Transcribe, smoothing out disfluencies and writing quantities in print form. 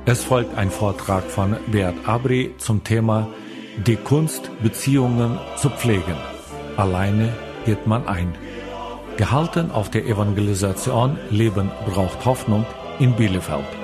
Es folgt ein Vortrag von Beat Abri zum Thema Die Kunst, Beziehungen zu pflegen. Alleine geht man ein. Gehalten auf der Evangelisation Leben braucht Hoffnung in Bielefeld.